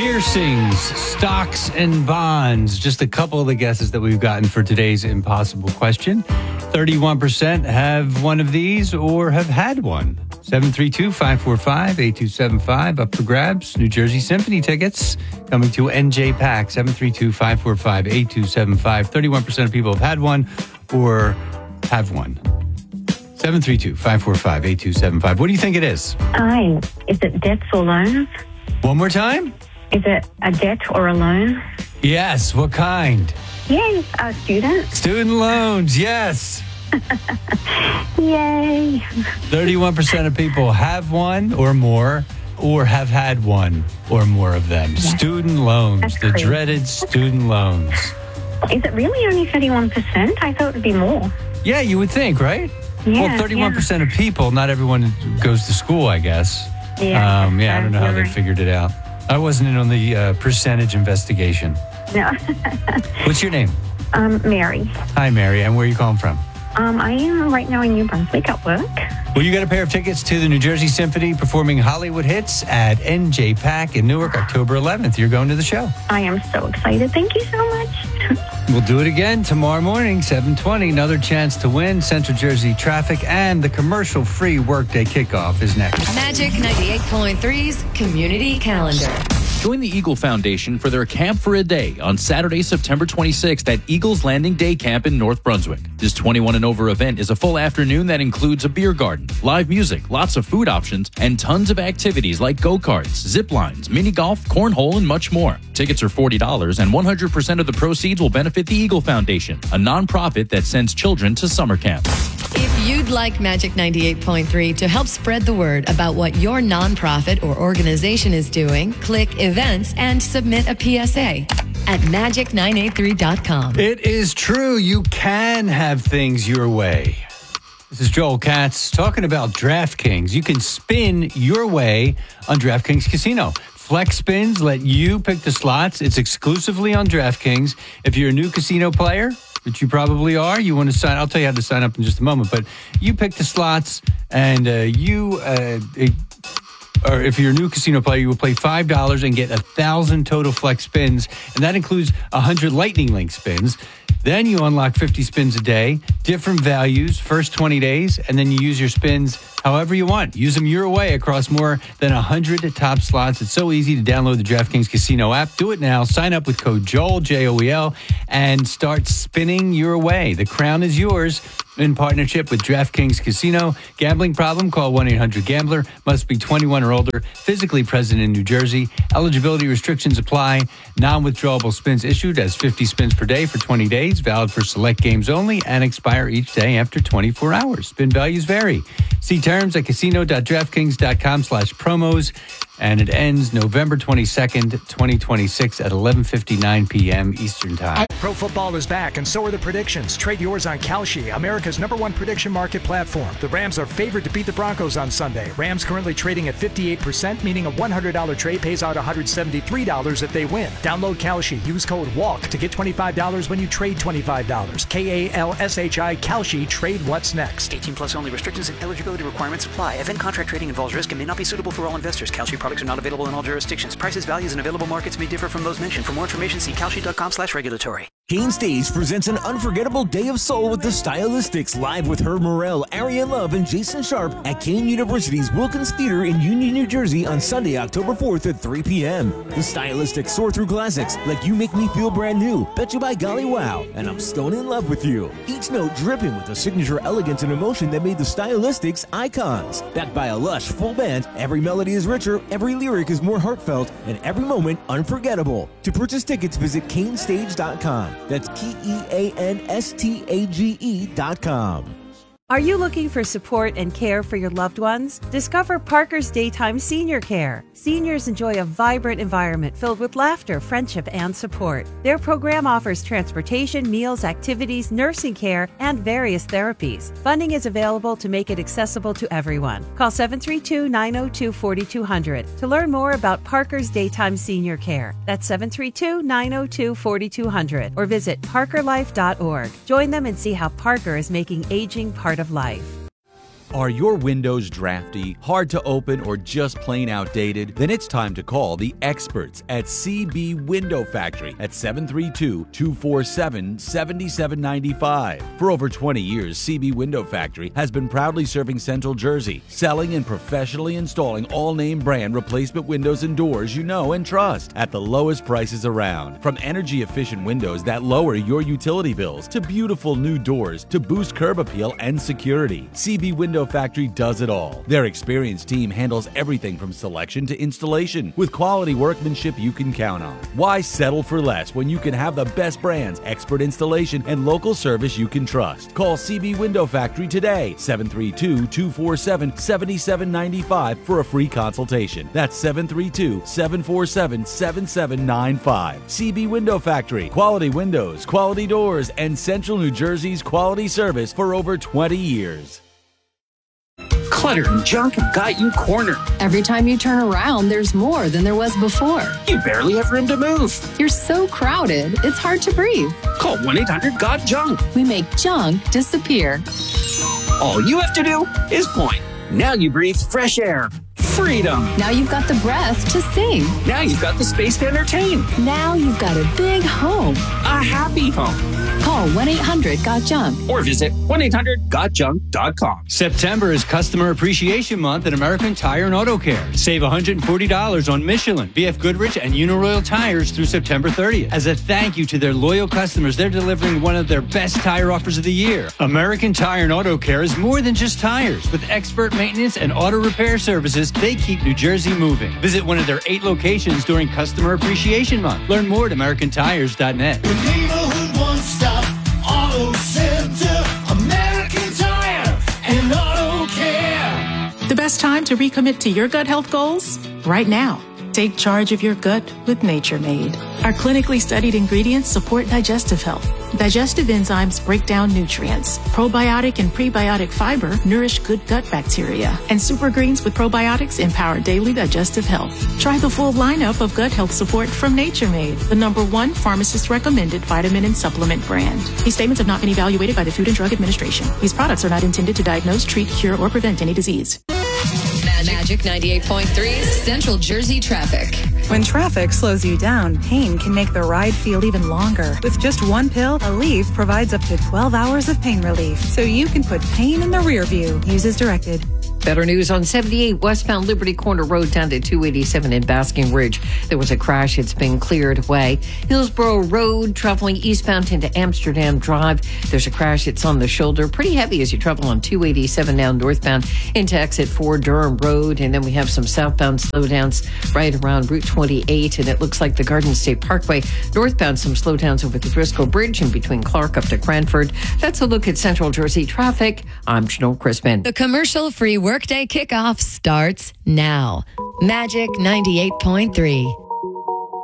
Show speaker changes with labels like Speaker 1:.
Speaker 1: Piercings, stocks, and bonds. Just a couple of the guesses that we've gotten for today's impossible question. 31% have one of these or have had one. 732-545-8275. Up for grabs. New Jersey Symphony tickets coming to NJ Pack. 732-545-8275. 31% of people have had one or have one. 732-545-8275. What do you think it is?
Speaker 2: Hi. Is it debts or loans?
Speaker 1: One more time?
Speaker 2: Is it a debt or a loan?
Speaker 1: Yes. What kind?
Speaker 2: Yay, a student.
Speaker 1: Student loans. Yes.
Speaker 2: Yay.
Speaker 1: 31% of people have one or more or have had one or more of them. Yes. Student loans.
Speaker 2: That's
Speaker 1: the
Speaker 2: crazy.
Speaker 1: Dreaded student loans.
Speaker 2: Is it really only 31%? I thought it would be more.
Speaker 1: Yeah, you would think, right?
Speaker 2: Yeah,
Speaker 1: well, 31% of people, not everyone goes to school, I guess. I don't know how they figured it out. I wasn't in on the percentage investigation.
Speaker 2: No.
Speaker 1: What's your name?
Speaker 2: Mary.
Speaker 1: Hi, Mary. And where are you calling from?
Speaker 2: I am right now in New Brunswick at work.
Speaker 1: Well, you got a pair of tickets to the New Jersey Symphony performing Hollywood hits at NJ Pack in Newark, October 11th. You're going to the show.
Speaker 2: I am so excited. Thank you so much.
Speaker 1: We'll do it again tomorrow morning, 7:20. Another chance to win. Central Jersey traffic and the commercial-free workday kickoff is next.
Speaker 3: Magic 98.3's Community Calendar.
Speaker 4: Join the Eagle Foundation for their Camp for a Day on Saturday, September 26th at Eagles Landing Day Camp in North Brunswick. This 21 and over event is a full afternoon that includes a beer garden, live music, lots of food options, and tons of activities like go-karts, zip lines, mini golf, cornhole, and much more. Tickets are $40, and 100% of the proceeds will benefit the Eagle Foundation, a nonprofit that sends children to summer camp.
Speaker 3: If you'd like Magic 98.3 to help spread the word about what your nonprofit or organization is doing, click events and submit a PSA at magic983.com.
Speaker 1: It is true. You can have things your way. This is Joel Katz talking about DraftKings. You can spin your way on DraftKings Casino. Flex spins let you pick the slots. It's exclusively on DraftKings. If you're a new casino player, which you probably are, you want to sign. I'll tell you how to sign up in just a moment. But you pick the slots, and or if you're a new casino player, you will play $5 and get 1,000 total flex spins, and that includes 100 Lightning Link spins. Then you unlock 50 spins a day, different values, first 20 days, and then you use your spins however you want. Use them your way across more than 100 top slots. It's so easy to download the DraftKings Casino app. Do it now. Sign up with code JOEL, Joel, and start spinning your way. The crown is yours in partnership with DraftKings Casino. Gambling problem? Call 1-800-GAMBLER. Must be 21 or older. Physically present in New Jersey. Eligibility restrictions apply. Non-withdrawable spins issued as 50 spins per day for 20 days. Valid for select games only and expire each day after 24 hours. Spin values vary. See terms at casino.draftkings.com/promos. And it ends November 22nd, 2026 at 11:59 p.m. Eastern Time.
Speaker 5: Pro football is back, and so are the predictions. Trade yours on Kalshi, America's #1 prediction market platform. The Rams are favored to beat the Broncos on Sunday. Rams currently trading at 58%, meaning a $100 trade pays out $173 if they win. Download Kalshi. Use code WALK to get $25 when you trade $25. KALSHI Kalshi. Trade what's next.
Speaker 6: 18 plus only. Restrictions and eligibility requirements apply. Event contract trading involves risk and may not be suitable for all investors. Kalshi products are not available in all jurisdictions. Prices, values, and available markets may differ from those mentioned. For more information, see kalshi.com/regulatory.
Speaker 7: Kane Stage presents an unforgettable day of soul with the Stylistics, live with Herb Morrell, Ariane Love, and Jason Sharp at Kane University's Wilkins Theater in Union, New Jersey on Sunday, October 4th at 3 p.m. The Stylistics soar through classics like You Make Me Feel Brand New, Bet You By Golly Wow, and I'm Stone in Love with You. Each note dripping with the signature elegance and emotion that made the Stylistics icons. Backed by a lush, full band, every melody is richer, every lyric is more heartfelt, and every moment unforgettable. To purchase tickets, visit canestage.com. That's KEANSTAGE.com.
Speaker 8: Are you looking for support and care for your loved ones? Discover Parker's Daytime Senior Care. Seniors enjoy a vibrant environment filled with laughter, friendship, and support. Their program offers transportation, meals, activities, nursing care, and various therapies. Funding is available to make it accessible to everyone. Call 732-902-4200 to learn more about Parker's Daytime Senior Care. That's 732-902-4200 or visit parkerlife.org. Join them and see how Parker is making aging part of life.
Speaker 9: Are your windows drafty, hard to open, or just plain outdated? Then it's time to call the experts at CB Window Factory at 732-247-7795. For over 20 years, CB Window Factory has been proudly serving Central Jersey, selling and professionally installing all-name brand replacement windows and doors you know and trust at the lowest prices around. From energy-efficient windows that lower your utility bills to beautiful new doors to boost curb appeal and security, CB Window Factory does it all. Their experienced team handles everything from selection to installation with quality workmanship you can count on. Why settle for less when you can have the best brands, expert installation, and local service you can trust? Call CB Window Factory today, 732-247-7795 for a free consultation. That's 732-747-7795. CB Window Factory. Quality windows, quality doors, and Central New Jersey's quality service for over 20 years.
Speaker 10: Clutter and junk have got you cornered.
Speaker 11: Every time you turn around, there's more than there was before.
Speaker 10: You barely have room to move.
Speaker 11: You're so crowded, it's hard to breathe.
Speaker 10: Call 1-800-GOT-JUNK.
Speaker 11: We make junk disappear.
Speaker 10: All you have to do is point. Now you breathe fresh air. Freedom.
Speaker 11: Now you've got the breath to sing.
Speaker 10: Now you've got the space to entertain.
Speaker 11: Now you've got a big home.
Speaker 10: A happy home.
Speaker 11: Call 1-800-GOT-JUNK.
Speaker 10: Or visit 1-800-GOT-JUNK.com.
Speaker 1: September is Customer Appreciation Month at American Tire and Auto Care. Save $140 on Michelin, BF Goodrich, and Uniroyal tires through September 30th. As a thank you to their loyal customers, they're delivering one of their best tire offers of the year. American Tire and Auto Care is more than just tires. With expert maintenance and auto repair services, they keep New Jersey moving. Visit one of their 8 locations during Customer Appreciation Month. Learn more at AmericanTires.net.
Speaker 12: The neighborhood one-stop auto center, American Tire and Auto Care.
Speaker 13: The best time to recommit to your gut health goals? Right now. Take charge of your gut with Nature Made. Our clinically studied ingredients support digestive health. Digestive enzymes break down nutrients. Probiotic and prebiotic fiber nourish good gut bacteria. And super greens with probiotics empower daily digestive health. Try the full lineup of gut health support from Nature Made, the #1 pharmacist-recommended vitamin and supplement brand. These statements have not been evaluated by the Food and Drug Administration. These products are not intended to diagnose, treat, cure, or prevent any disease.
Speaker 3: Magic 98.3 Central Jersey traffic.
Speaker 14: When traffic slows you down, pain can make the ride feel even longer. With just one pill, Aleve provides up to 12 hours of pain relief, so you can put pain in the rear view. Use as directed.
Speaker 15: Better news on 78 westbound Liberty Corner Road down to 287 in Basking Ridge. There was a crash. It's been cleared away. Hillsborough Road traveling eastbound into Amsterdam Drive. There's a crash. It's on the shoulder. Pretty heavy as you travel on 287 now northbound into exit 4 Durham Road. And then we have some southbound slowdowns right around Route 28. And it looks like the Garden State Parkway northbound, some slowdowns over the Briscoe Bridge and between Clark up to Cranford. That's a look at Central Jersey traffic. I'm Janelle Crispin.
Speaker 3: The commercial-free workday kickoff starts now. Magic 98.3.